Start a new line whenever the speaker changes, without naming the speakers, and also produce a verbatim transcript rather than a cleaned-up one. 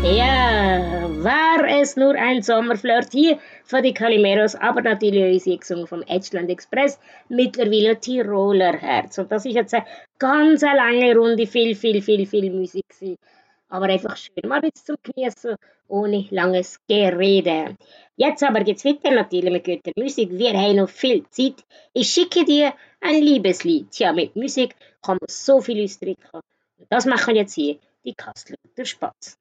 Ja, war es nur ein Sommerflirt hier von den Calimeros, aber natürlich unsere gesungen vom Edgeland Express, mittlerweile Tiroler Herz. Und das ist jetzt eine ganz eine lange Runde, viel, viel, viel, viel Musik gewesen. Aber einfach schön, mal jetzt zum Genießen, ohne langes Gerede. Jetzt aber geht's weiter natürlich mit guter Musik. Wir haben noch viel Zeit. Ich schicke dir ein Liebeslied. Tja, mit Musik kann man so viel ausdrücken. Und das machen wir jetzt hier, die Kasseler der Spatz.